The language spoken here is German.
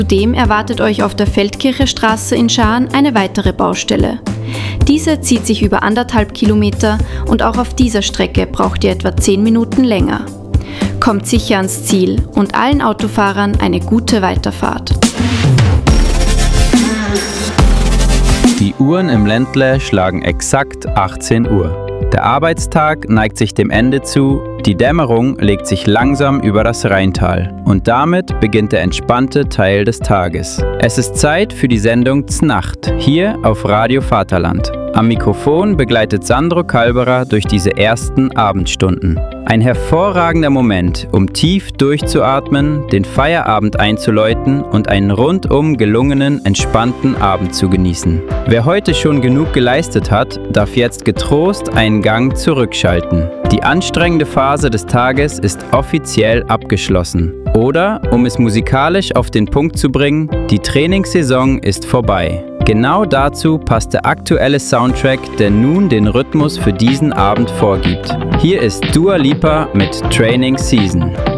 Zudem erwartet euch auf der Feldkircher Straße in Schaan eine weitere Baustelle. Diese zieht sich über 1,5 Kilometer und auch auf dieser Strecke braucht ihr etwa 10 Minuten länger. Kommt sicher ans Ziel und allen Autofahrern eine gute Weiterfahrt. Die Uhren im Ländle schlagen exakt 18 Uhr. Der Arbeitstag neigt sich dem Ende zu, die Dämmerung legt sich langsam über das Rheintal und damit beginnt der entspannte Teil des Tages. Es ist Zeit für die Sendung Znacht, hier auf Radio Vaterland. Am Mikrofon begleitet Sandro Kalberer durch diese ersten Abendstunden. Ein hervorragender Moment, um tief durchzuatmen, den Feierabend einzuläuten und einen rundum gelungenen, entspannten Abend zu genießen. Wer heute schon genug geleistet hat, darf jetzt getrost einen Gang zurückschalten. Die anstrengende Phase des Tages ist offiziell abgeschlossen. Oder, um es musikalisch auf den Punkt zu bringen, die Trainingssaison ist vorbei. Genau dazu passt der aktuelle Soundtrack, der nun den Rhythmus für diesen Abend vorgibt. Hier ist Dua Lipa mit Training Season.